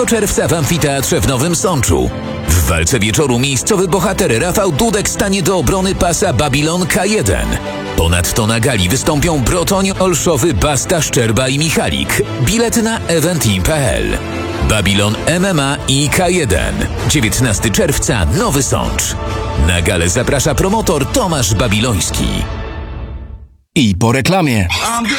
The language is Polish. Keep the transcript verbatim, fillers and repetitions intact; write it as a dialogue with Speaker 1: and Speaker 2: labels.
Speaker 1: czerwca w Amfiteatrze w Nowym Sączu. W walce wieczoru miejscowy bohater Rafał Dudek stanie do obrony pasa Babylon K jeden. Ponadto na gali wystąpią Brotoń, Olszowy, Basta, Szczerba i Michalik. Bilety na eventim kropka p l. Babylon M M A i K jeden. dziewiętnastego czerwca, Nowy Sącz. Na galę zaprasza promotor Tomasz Babiloński.
Speaker 2: I po reklamie.